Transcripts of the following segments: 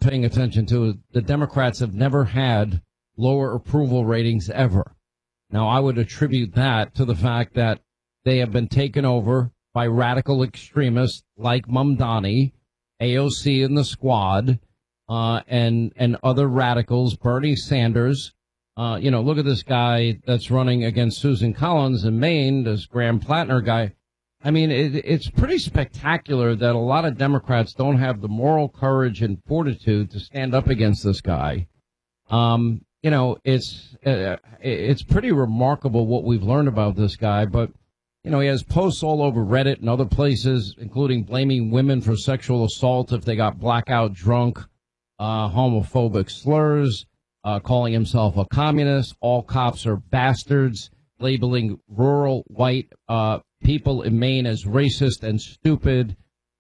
paying attention to, the Democrats have never had lower approval ratings ever. Now, I would attribute that to the fact that they have been taken over by radical extremists like Mamdani, AOC and the Squad, and other radicals, Bernie Sanders. Look at this guy that's running against Susan Collins in Maine, this Graham Plattner guy. I mean, it's pretty spectacular that a lot of Democrats don't have the moral courage and fortitude to stand up against this guy. It's pretty remarkable what we've learned about this guy, but he has posts all over Reddit and other places, including blaming women for sexual assault if they got blackout drunk, homophobic slurs, calling himself a communist. All cops are bastards, labeling rural white people in Maine as racist and stupid.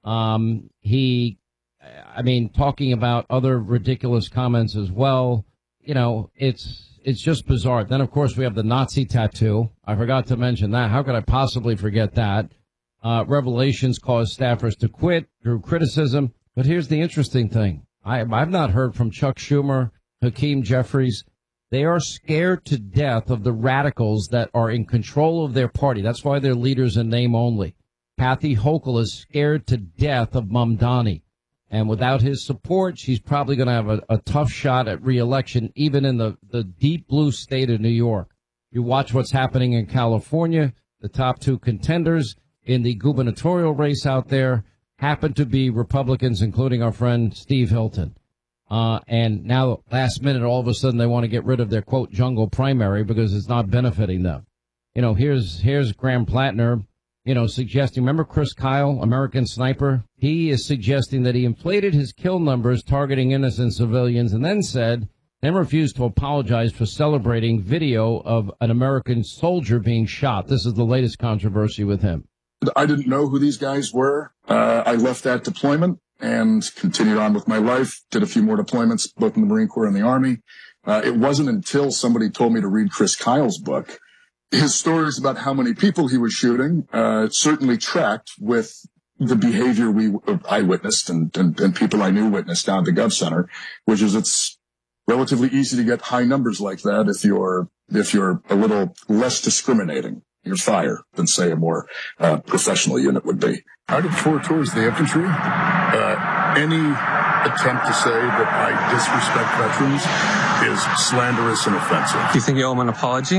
Talking about other ridiculous comments as well. It's just bizarre. Then, of course, we have the Nazi tattoo. I forgot to mention that. How could I possibly forget that? Revelations caused staffers to quit, drew criticism. But here's the interesting thing. I've not heard from Chuck Schumer, Hakeem Jeffries. They are scared to death of the radicals that are in control of their party. That's why they're leaders in name only. Kathy Hochul is scared to death of Mamdani. And without his support, she's probably going to have a tough shot at re-election, even in the deep blue state of New York. You watch what's happening in California. The top two contenders in the gubernatorial race out there happen to be Republicans, including our friend Steve Hilton. And now, last minute, all of a sudden, they want to get rid of their, quote, jungle primary because it's not benefiting them. Here's Graham Plattner, suggesting, remember Chris Kyle, American Sniper? He is suggesting that he inflated his kill numbers targeting innocent civilians and then refused to apologize for celebrating video of an American soldier being shot. This is the latest controversy with him. I didn't know who these guys were. I left that deployment and continued on with my life, did a few more deployments, both in the Marine Corps and the Army. It wasn't until somebody told me to read Chris Kyle's book. His stories about how many people he was shooting certainly tracked with the behavior I witnessed and people I knew witnessed down at the Gov Center, which is it's relatively easy to get high numbers like that if you're a little less discriminating in your fire than, say, a more professional unit would be. Out of 4 tours of the infantry, any attempt to say that I disrespect veterans is slanderous and offensive. Do you think you owe him an apology?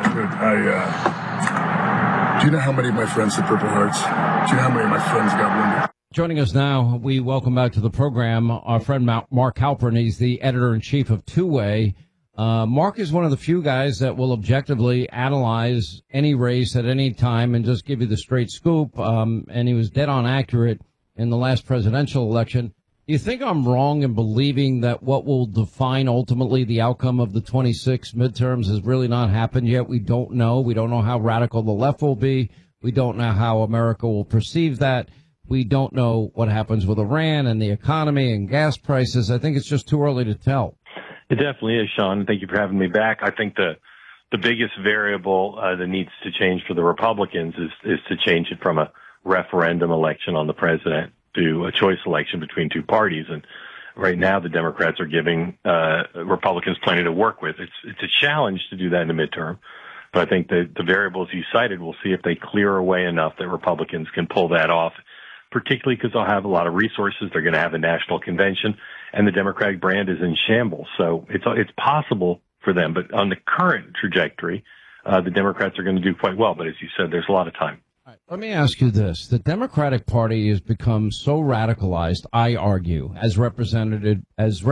Do you know how many of my friends had Purple Hearts? Do you know how many of my friends got wounded? Joining us now, we welcome back to the program our friend Mark Halpern. He's the editor-in-chief of Two Way. Mark is one of the few guys that will objectively analyze any race at any time and just give you the straight scoop. And he was dead on accurate in the last presidential election. Do you think I'm wrong in believing that what will define ultimately the outcome of the 26 midterms has really not happened yet? We don't know. We don't know how radical the left will be. We don't know how America will perceive that. We don't know what happens with Iran and the economy and gas prices. I think it's just too early to tell. It definitely is, Sean. Thank you for having me back. I think the biggest variable that needs to change for the Republicans is to change it from a referendum election on the president to a choice election between two parties. And right now, the Democrats are giving Republicans plenty to work with. It's a challenge to do that in the midterm. But I think the variables you cited, we'll see if they clear away enough that Republicans can pull that off, particularly because they'll have a lot of resources. They're going to have a national convention, and the Democratic brand is in shambles. So it's possible for them. But on the current trajectory, the Democrats are going to do quite well. But as you said, there's a lot of time. All right, let me ask you this. The Democratic Party has become so radicalized, I argue, as represented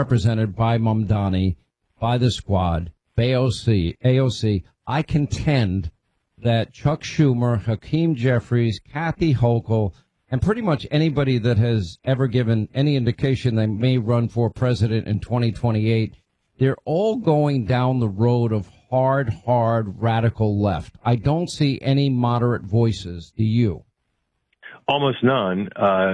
by Mamdani, by the Squad, by AOC. I contend that Chuck Schumer, Hakeem Jeffries, Kathy Hochul, and pretty much anybody that has ever given any indication they may run for president in 2028, they're all going down the road of hard radical left. I don't see any moderate voices. Do you? Almost none,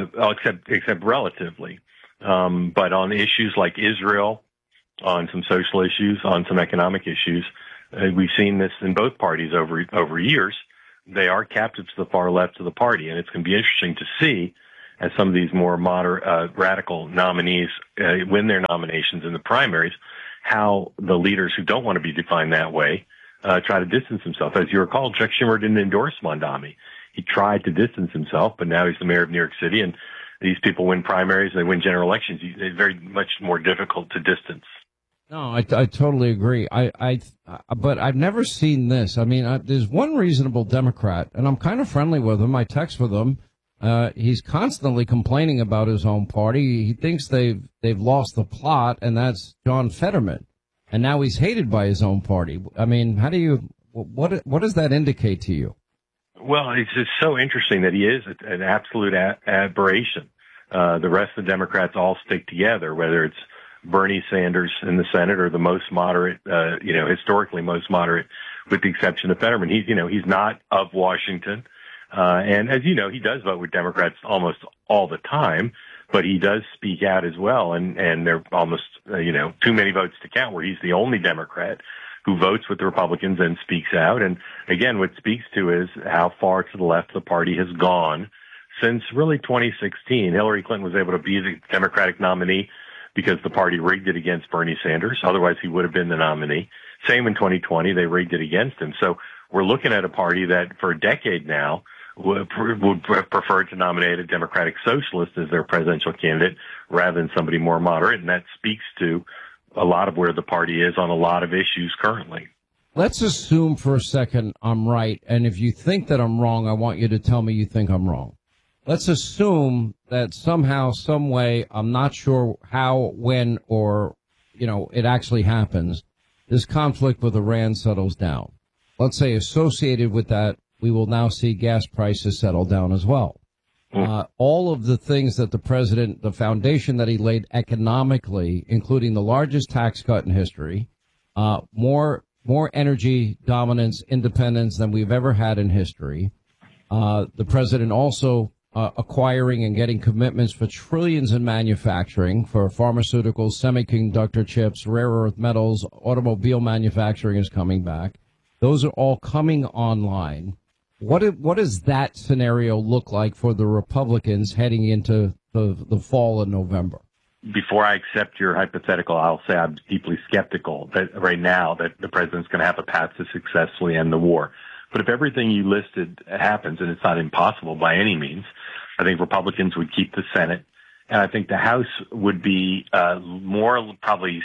except relatively. But on issues like Israel, on some social issues, on some economic issues, we've seen this in both parties over years. They are captive to the far left of the party, and it's going to be interesting to see as some of these more moderate, radical nominees win their nominations in the primaries, how the leaders who don't want to be defined that way try to distance themselves. As you recall, Chuck Schumer didn't endorse Mondami. He tried to distance himself, but now he's the mayor of New York City, and these people win primaries and they win general elections. It's very much more difficult to distance. No, I totally agree. But I've never seen this. I mean, there's one reasonable Democrat, and I'm kind of friendly with him. I text with him. He's constantly complaining about his own party. He thinks they've lost the plot, and that's John Fetterman. And now he's hated by his own party. I mean, what does that indicate to you? Well, it's just so interesting that he is an absolute aberration. The rest of the Democrats all stick together, whether it's Bernie Sanders in the Senate or the most moderate, historically most moderate, with the exception of Fetterman. He's not of Washington. And as you know, he does vote with Democrats almost all the time, but he does speak out as well. And they're almost, too many votes to count where he's the only Democrat who votes with the Republicans and speaks out. And again, what speaks to is how far to the left the party has gone since really 2016. Hillary Clinton was able to be the Democratic nominee because the party rigged it against Bernie Sanders. Otherwise, he would have been the nominee. Same in 2020. They rigged it against him. So we're looking at a party that for a decade now would prefer to nominate a Democratic socialist as their presidential candidate rather than somebody more moderate. And that speaks to a lot of where the party is on a lot of issues currently. Let's assume for a second I'm right. And if you think that I'm wrong, I want you to tell me you think I'm wrong. Let's assume that somehow, some way, I'm not sure how, when, or, it actually happens. This conflict with Iran settles down. Let's say associated with that, we will now see gas prices settle down as well. All of the things that the president, the foundation that he laid economically, including the largest tax cut in history, more energy dominance, independence than we've ever had in history. The president also acquiring and getting commitments for trillions in manufacturing for pharmaceuticals, semiconductor chips, rare earth metals, automobile manufacturing is coming back. Those are all coming online. What does that scenario look like for the Republicans heading into the fall in November? Before I accept your hypothetical, I'll say I'm deeply skeptical that right now that the president's going to have a path to successfully end the war. But if everything you listed happens, and it's not impossible by any means, I think Republicans would keep the Senate. And I think the House would be more probably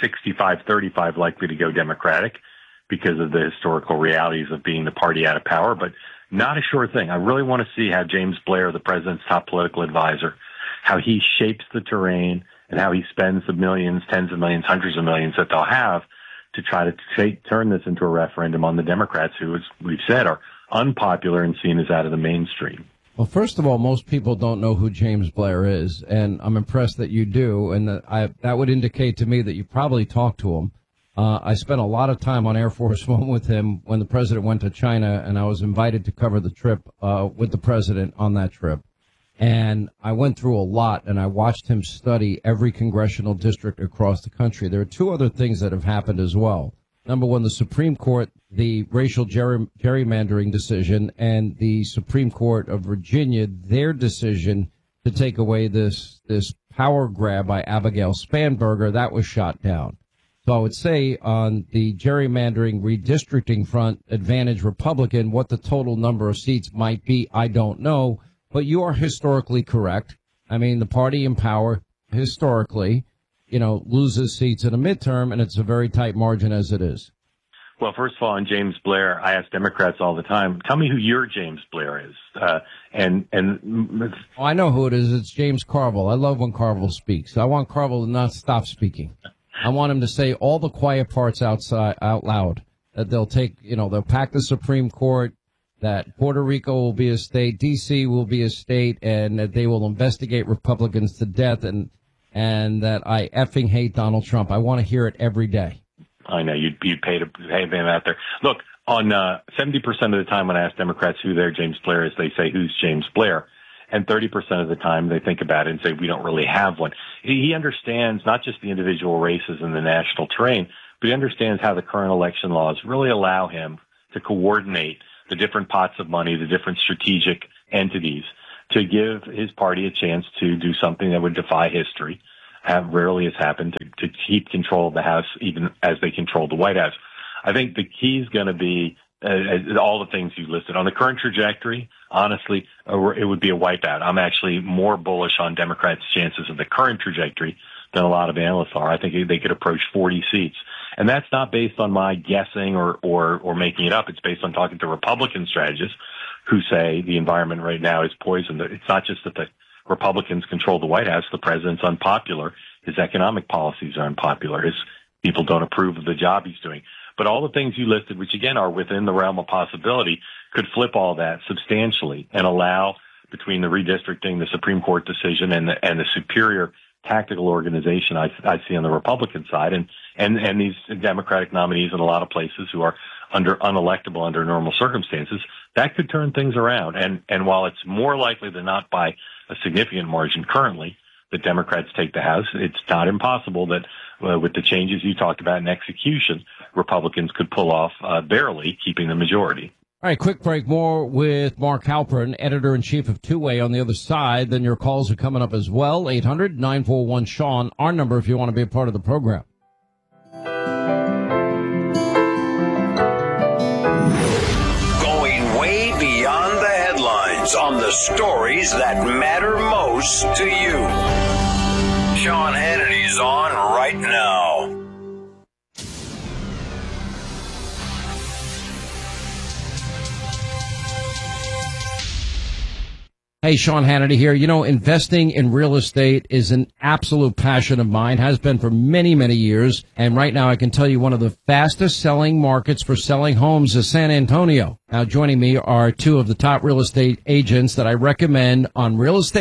65-35 likely to go Democratic because of the historical realities of being the party out of power, but not a sure thing. I really want to see how James Blair, the president's top political advisor, how he shapes the terrain and how he spends the millions, tens of millions, hundreds of millions that they'll have to try to turn this into a referendum on the Democrats who, as we've said, are unpopular and seen as out of the mainstream. Well, first of all, most people don't know who James Blair is, and I'm impressed that you do, and that would indicate to me that you probably talked to him. I spent a lot of time on Air Force One with him when the president went to China, and I was invited to cover the trip with the president on that trip. And I went through a lot, and I watched him study every congressional district across the country. There are two other things that have happened as well. Number one, the Supreme Court, the racial gerrymandering decision, and the Supreme Court of Virginia, their decision to take away this power grab by Abigail Spanberger, that was shot down. So I would say on the gerrymandering redistricting front, advantage Republican. What the total number of seats might be, I don't know. But you are historically correct. I mean, the party in power historically, loses seats in a midterm, and it's a very tight margin as it is. Well, first of all, on James Blair, I ask Democrats all the time, tell me who your James Blair is. I know who it is. It's James Carville. I love when Carville speaks. I want Carville to not stop speaking. I want him to say all the quiet parts out loud, that they'll they'll pack the Supreme Court, that Puerto Rico will be a state, D.C. will be a state, and that they will investigate Republicans to death, and that I effing hate Donald Trump. I want to hear it every day. I know you'd pay to have him out there. Look, on 70% of the time when I ask Democrats who their James Blair is, they say, who's James Blair? And 30% of the time they think about it and say, we don't really have one. He understands not just the individual races in the national terrain, but he understands how the current election laws really allow him to coordinate the different pots of money, the different strategic entities to give his party a chance to do something that would defy history. Rarely has happened, to keep control of the House even as they control the White House. I think the key is going to be all the things you listed. On the current trajectory, honestly, it would be a wipeout. I'm actually more bullish on Democrats' chances of the current trajectory than a lot of analysts are. I think they could approach 40 seats. And that's not based on my guessing or making it up. It's based on talking to Republican strategists who say the environment right now is poisoned. It's not just that the Republicans control the White House. The president's unpopular. His economic policies are unpopular. His people don't approve of the job he's doing. But all the things you listed, which again are within the realm of possibility, could flip all that substantially and allow, between the redistricting, the Supreme Court decision, and the superior tactical organization I see on the Republican side, and these Democratic nominees in a lot of places who are unelectable under normal circumstances, that could turn things around. And while it's more likely than not by a significant margin currently that Democrats take the House, it's not impossible that with the changes you talked about in execution, Republicans could pull off barely keeping the majority. All right, quick break. More with Mark Halperin, editor-in-chief of Two-Way, on the other side. Then your calls are coming up as well. 800-941-SEAN, our number if you want to be a part of the program. Going way beyond the headlines on the stories that matter most to you. Sean Hannity's on right now. Hey, Sean Hannity here. You know, investing in real estate is an absolute passion of mine, has been for many, many years. And right now I can tell you one of the fastest selling markets for selling homes is San Antonio. Now joining me are two of the top real estate agents that I recommend on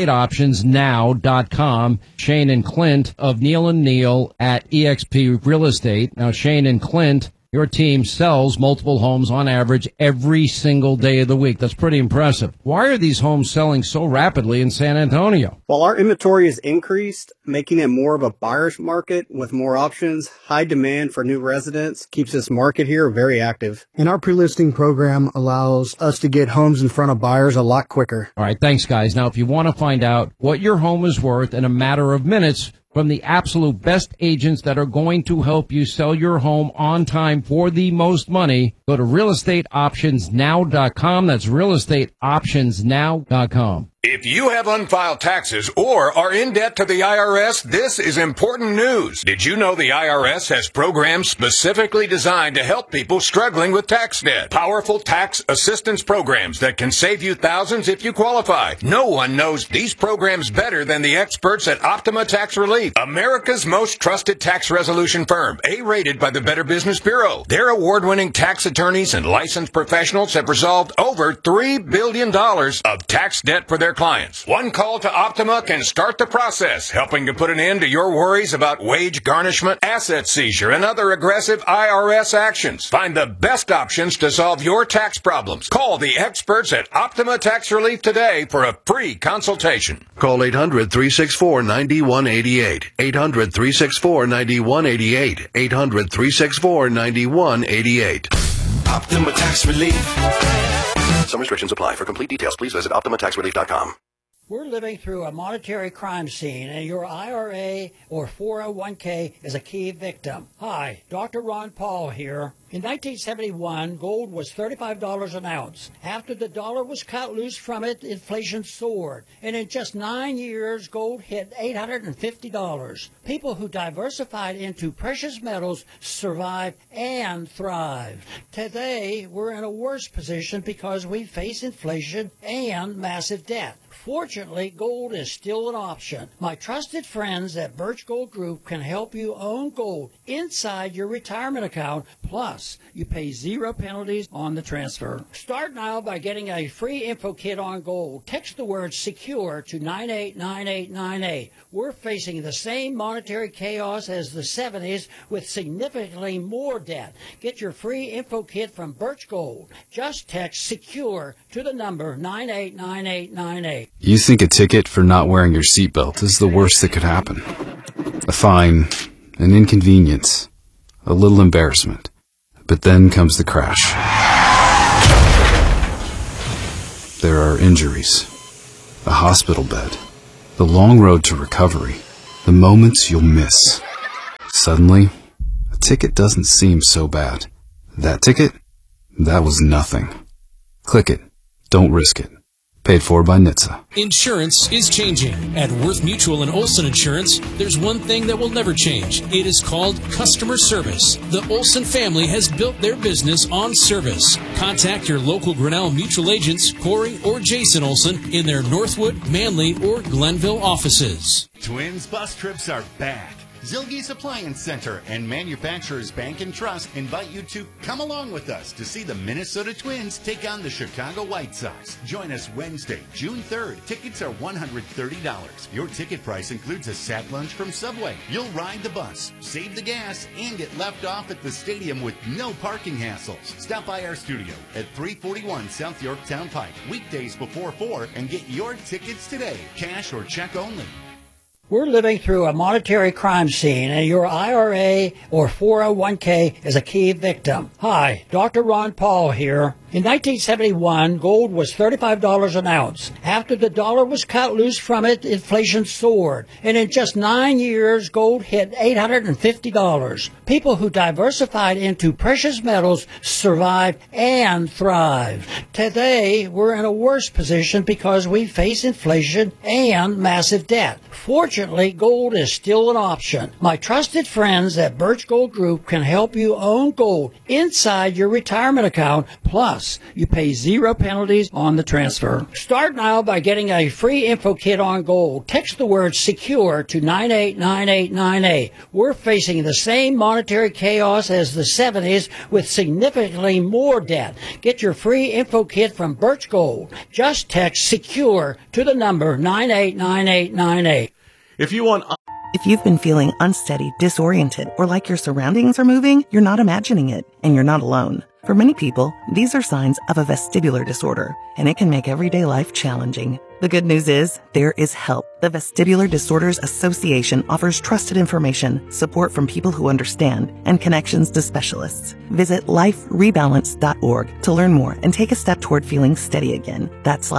realestateoptionsnow.com, Shane and Clint of Neal & Neal at eXp Real Estate. Now, Shane and Clint, your team sells multiple homes on average every single day of the week. That's pretty impressive. Why are these homes selling so rapidly in San Antonio? Well, our inventory has increased, making it more of a buyer's market with more options. High demand for new residents keeps this market here very active. And our pre-listing program allows us to get homes in front of buyers a lot quicker. All right, thanks, guys. Now, if you want to find out what your home is worth in a matter of minutes from the absolute best agents that are going to help you sell your home on time for the most money, go to realestateoptionsnow.com. That's realestateoptionsnow.com. If you have unfiled taxes or are in debt to the IRS, this is important news. Did you know the IRS has programs specifically designed to help people struggling with tax debt? Powerful tax assistance programs that can save you thousands if you qualify. No one knows these programs better than the experts at Optima Tax Relief, America's most trusted tax resolution firm, A-rated by the Better Business Bureau. Their award-winning tax attorneys and licensed professionals have resolved over $3 billion of tax debt for their clients. One call to Optima can start the process, helping to put an end to your worries about wage garnishment, asset seizure, and other aggressive IRS actions. Find the best options to solve your tax problems. Call the experts at Optima Tax Relief today for a free consultation. Call 800-364-9188. 800-364-9188. 800-364-9188. Optima Tax Relief. Some restrictions apply. For complete details, please visit OptimaTaxRelief.com. We're living through a monetary crime scene, and your IRA or 401k is a key victim. Hi, Dr. Ron Paul here. In 1971, gold was $35 an ounce. After the dollar was cut loose from it, inflation soared. And in just 9 years, gold hit $850. People who diversified into precious metals survived and thrived. Today, we're in a worse position because we face inflation and massive debt. Fortunately, gold is still an option. My trusted friends at Birch Gold Group can help you own gold inside your retirement account. Plus, you pay 0 penalties on the transfer. Start now by getting a free info kit on gold. Text the word SECURE to 989898. We're facing the same monetary chaos as the 70s with significantly more debt. Get your free info kit from Birch Gold. Just text SECURE to the number 989898. You think a ticket for not wearing your seatbelt is the worst that could happen. A fine, an inconvenience, a little embarrassment. But then comes the crash. There are injuries, a hospital bed, the long road to recovery, the moments you'll miss. Suddenly, a ticket doesn't seem so bad. That ticket? That was nothing. Click it. Don't risk it. Paid for by NHTSA. Insurance is changing. At Worth Mutual and Olson Insurance, there's one thing that will never change. It is called customer service. The Olson family has built their business on service. Contact your local Grinnell Mutual agents, Corey or Jason Olson, in their Northwood, Manly, or Glenville offices. Twins bus trips are back. Zilge's Appliance Center and Manufacturers Bank and Trust invite you to come along with us to see the Minnesota Twins take on the Chicago White Sox. Join us Wednesday, June 3rd. Tickets are $130. Your ticket price includes a sack lunch from Subway. You'll ride the bus, save the gas, and get left off at the stadium with no parking hassles. Stop by our studio at 341 South Yorktown Pike, weekdays before 4, and get your tickets today. Cash or check only. We're living through a monetary crime scene, and your IRA or 401k is a key victim. Hi, Dr. Ron Paul here. In 1971, gold was $35 an ounce. After the dollar was cut loose from it, inflation soared. And in just 9 years, gold hit $850. People who diversified into precious metals survived and thrived. Today, we're in a worse position because we face inflation and massive debt. Fortunately, gold is still an option. My trusted friends at Birch Gold Group can help you own gold inside your retirement account. Plus, you pay 0 penalties on the transfer. Start now by getting a free info kit on gold. Text the word SECURE to 989898. We're facing the same monetary chaos as the 70s with significantly more debt. Get your free info kit from Birch Gold. Just text SECURE to the number 989898. If you've been feeling unsteady, disoriented, or like your surroundings are moving, you're not imagining it, and you're not alone. For many people, these are signs of a vestibular disorder, and it can make everyday life challenging. The good news is, there is help. The Vestibular Disorders Association offers trusted information, support from people who understand, and connections to specialists. Visit liferebalance.org to learn more and take a step toward feeling steady again. That's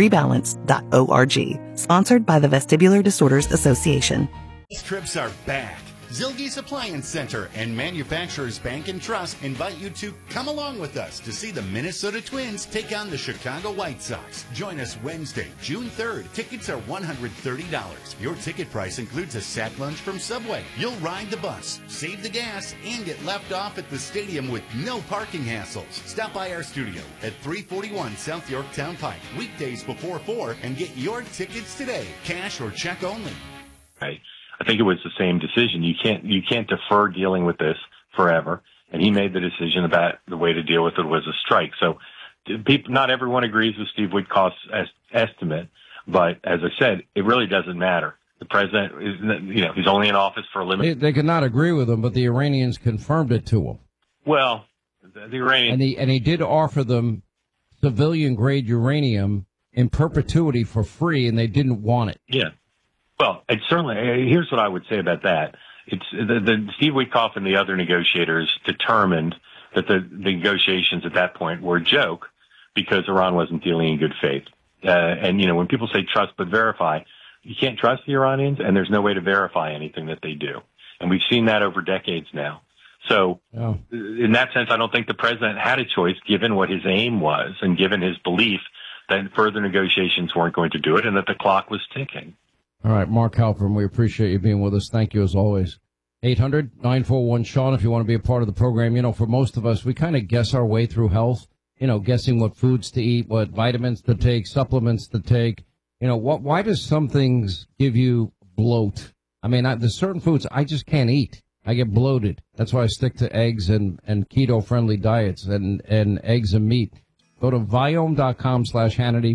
liferebalance.org. Sponsored by the Vestibular Disorders Association. Trips are back. Zilge's Appliance Center and Manufacturers Bank and Trust invite you to come along with us to see the Minnesota Twins take on the Chicago White Sox. Join us Wednesday, June 3rd. Tickets are $130. Your ticket price includes a sack lunch from Subway. You'll ride the bus, save the gas, and get left off at the stadium with no parking hassles. Stop by our studio at 341 South Yorktown Pike, weekdays before 4, and get your tickets today. Cash or check only. Right. I think it was the same decision. You can't defer dealing with this forever. And he made the decision about the way to deal with it was a strike. So not everyone agrees with Steve Witkoff's estimate, but as I said, it really doesn't matter. The president is, he's only in office for a limited. They could not agree with him, but the Iranians confirmed it to him. Well, the Iranians. And he did offer them civilian grade uranium in perpetuity for free, and they didn't want it. Yeah. Well, it's certainly, here's what I would say about that. It's the Steve Witkoff and the other negotiators determined that the negotiations at that point were a joke because Iran wasn't dealing in good faith. And when people say trust but verify, you can't trust the Iranians, and there's no way to verify anything that they do. And we've seen that over decades now. So in that sense, I don't think the president had a choice given what his aim was and given his belief that further negotiations weren't going to do it and that the clock was ticking. All right, Mark Halpern, we appreciate you being with us. Thank you as always. 800-941-SEAN if you want to be a part of the program. For most of us, we kind of guess our way through health, guessing what foods to eat, what vitamins to take, supplements to take. Why does some things give you bloat? I mean, there's certain foods I just can't eat. I get bloated. That's why I stick to eggs and keto-friendly diets and eggs and meat. Go to Viome.com/Hannity,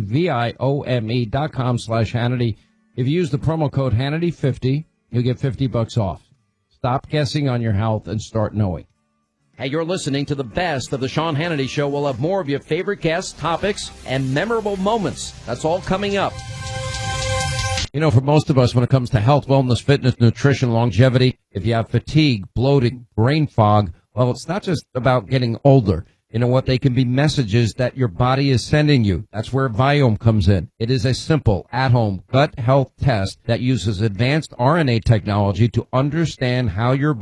Viome.com/Hannity. If you use the promo code Hannity50, you'll get $50 off. Stop guessing on your health and start knowing. Hey, you're listening to the best of the Sean Hannity Show. We'll have more of your favorite guests, topics, and memorable moments. That's all coming up. For most of us, when it comes to health, wellness, fitness, nutrition, longevity, if you have fatigue, bloating, brain fog, well, it's not just about getting older. You know what? They can be messages that your body is sending you. That's where Viome comes in. It is a simple, at-home gut health test that uses advanced RNA technology to understand how your